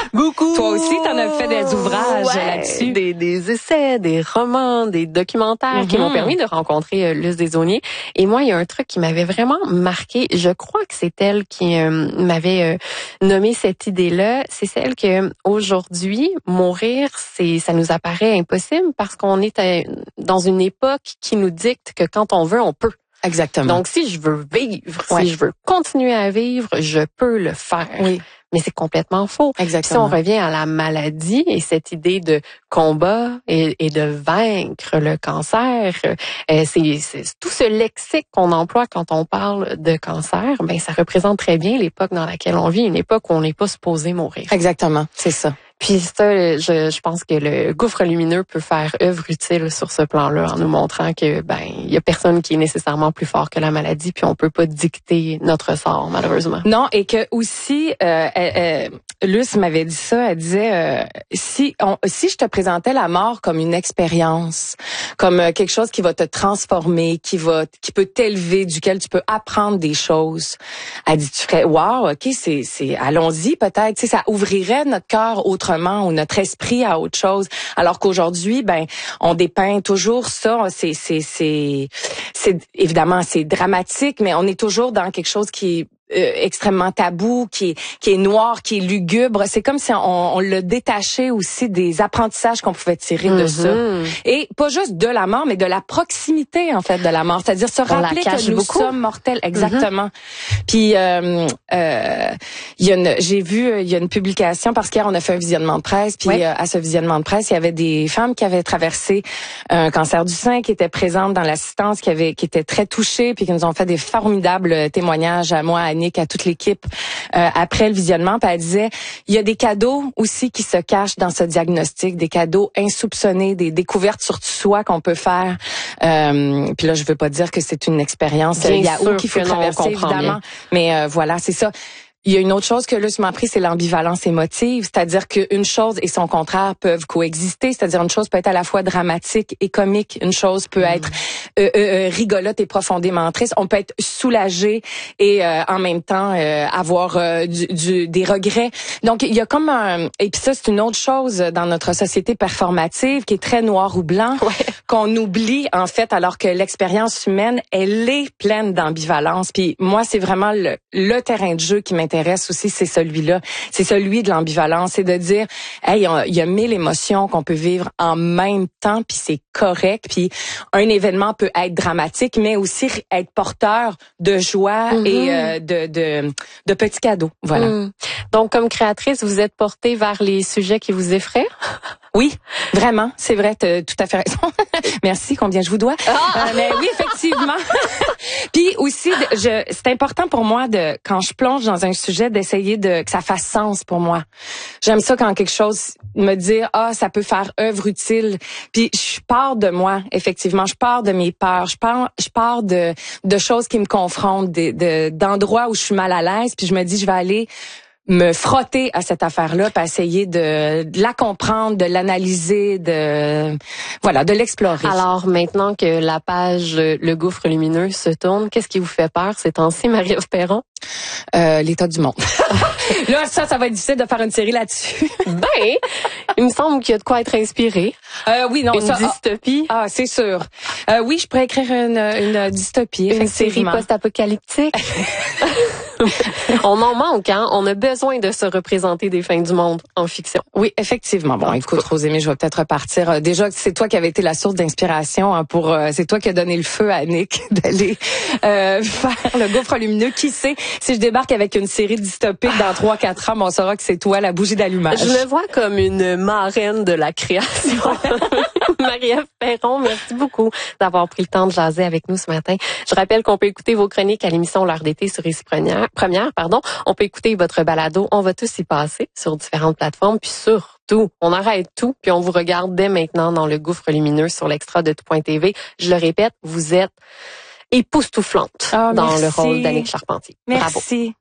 Beaucoup. Toi aussi, t'en as fait des ouvrages là-dessus. Des essais, des romans, des documentaires qui m'ont permis de rencontrer Luce Desaulniers. Et moi, il y a un truc qui m'avait vraiment marqué. Je crois que c'est elle qui m'avait nommé cette idée-là. C'est celle que aujourd'hui, mourir, ça nous apparaît impossible parce qu'on est dans une époque qui nous dicte que quand on veut, on peut. Exactement. Donc, si je veux vivre, si je veux continuer à vivre, je peux le faire. Oui. Mais c'est complètement faux. Exactement. Si on revient à la maladie et cette idée de combat et de vaincre le cancer, c'est tout ce lexique qu'on emploie quand on parle de cancer, ben ça représente très bien l'époque dans laquelle on vit, une époque où on n'est pas supposé mourir. Exactement, c'est ça. Puis ça, je pense que le gouffre lumineux peut faire œuvre utile sur ce plan-là en nous montrant que il y a personne qui est nécessairement plus fort que la maladie, puis on peut pas dicter notre sort malheureusement. Non, et que aussi Luce m'avait dit ça, elle disait si je te présentais la mort comme une expérience, comme quelque chose qui va te transformer, qui peut t'élever, duquel tu peux apprendre des choses. Elle dit tu ferais wow, OK, c'est allons-y peut-être, tu sais ça ouvrirait notre cœur autrement ou notre esprit à autre chose. Alors qu'aujourd'hui on dépeint toujours ça, c'est évidemment c'est dramatique mais on est toujours dans quelque chose qui est extrêmement tabou, qui est noir, qui est lugubre. C'est comme si on l'a détaché aussi des apprentissages qu'on pouvait tirer de ça. Et pas juste de la mort, mais de la proximité, en fait, de la mort. C'est-à-dire se rappeler que nous sommes mortels. Exactement. Puis, j'ai vu, il y a une publication, parce qu'hier, on a fait un visionnement de presse, puis à ce visionnement de presse, il y avait des femmes qui avaient traversé un cancer du sein, qui étaient présentes dans l'assistance, qui étaient très touchées, puis qui nous ont fait des formidables témoignages à moi, à à toute l'équipe après le visionnement. Puis elle disait, il y a des cadeaux aussi qui se cachent dans ce diagnostic, des cadeaux insoupçonnés, des découvertes sur soi qu'on peut faire. Puis là, je veux pas dire que c'est une expérience Yahoo qu'il faut traverser, évidemment. Mais voilà, c'est ça. Il y a une autre chose que Luce m'a appris, c'est l'ambivalence émotive, c'est-à-dire qu'une chose et son contraire peuvent coexister, c'est-à-dire une chose peut être à la fois dramatique et comique, une chose peut être rigolote et profondément triste, on peut être soulagé et en même temps avoir des regrets. Donc il y a comme et puis ça c'est une autre chose dans notre société performative qui est très noir ou blanc, qu'on oublie en fait, alors que l'expérience humaine, elle est pleine d'ambivalence. Puis moi c'est vraiment le terrain de jeu qui m'intéresse aussi, c'est celui-là. C'est celui de l'ambivalence. C'est de dire, hey, il y a 1000 émotions qu'on peut vivre en même temps, puis c'est correct. Puis un événement peut être dramatique, mais aussi être porteur de joie et de petits cadeaux. Voilà. Donc, comme créatrice, vous êtes portée vers les sujets qui vous effraient? Oui, vraiment, c'est vrai, t'as tout à fait raison. Merci, combien je vous dois. Mais oui, effectivement. Puis aussi, c'est important pour moi quand je plonge dans un sujet, d'essayer que ça fasse sens pour moi. J'aime ça quand quelque chose me dit, ça peut faire œuvre utile. Puis je pars de moi, effectivement, je pars de mes peurs, je pars de choses qui me confrontent, d'endroits où je suis mal à l'aise, puis je me dis, je vais aller me frotter à cette affaire-là, puis essayer de la comprendre, de l'analyser, de l'explorer. Alors, maintenant que la page Le Gouffre lumineux se tourne, qu'est-ce qui vous fait peur ces temps-ci, Marie-Ève Perron? L'état du monde. Là, ça va être difficile de faire une série là-dessus. Il me semble qu'il y a de quoi être inspiré. Oui, non, une dystopie. C'est sûr. Oui, je pourrais écrire une dystopie, une série post-apocalyptique. On en manque, hein? On a besoin de se représenter des fins du monde en fiction. Oui, effectivement. Bon, écoute, Rosémie, je vais peut-être repartir. Déjà, c'est toi qui avais été la source d'inspiration c'est toi qui as donné le feu à Nick d'aller faire Le Gouffre lumineux. Qui sait, si je débarque avec une série dystopique dans 3-4 ans, on saura que c'est toi, la bougie d'allumage. Je me vois comme une marraine de la création. Marie-Ève Perron, merci beaucoup d'avoir pris le temps de jaser avec nous ce matin. Je rappelle qu'on peut écouter vos chroniques à l'émission L'heure d'été sur Ici Première. On peut écouter votre balado. On va tous y passer sur différentes plateformes. Puis surtout, on arrête tout, puis on vous regarde dès maintenant dans Le Gouffre lumineux sur l'extra de tout.tv. Je le répète, vous êtes époustouflante dans le rôle d'Annick Charpentier. Merci. Bravo.